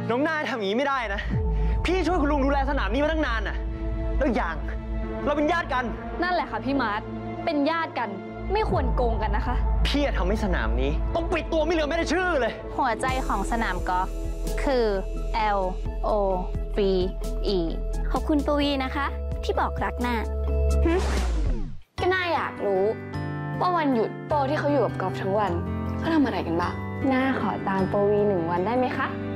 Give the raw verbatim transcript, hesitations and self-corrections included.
น้องนายทำอย่างนี้ไม่ได้นะพี่ช่วยคุณลุงดูแลสนามนี้มาตั้งนานน่ะแล้วอย่างเราเป็นญาติกันนั่นแหละค่ะพี่มาร์ทเป็นญาติกันไม่ควรโกงกันนะคะพี่จะทำให้สนามนี้ต้องปิดตัวไม่เหลือแม้แต่ชื่อเลยหัวใจของสนามกอล์ฟคือ L O V E ขอบคุณปวีนะคะที่บอกรักหน้าก็น่าอยากรู้ว่าวันหยุดโปที่เขาอยู่กับกอล์ฟทั้งวันเขาทำอะไรกันบ้างน่าขอตามปวีหนึ่งวันได้ไหมคะ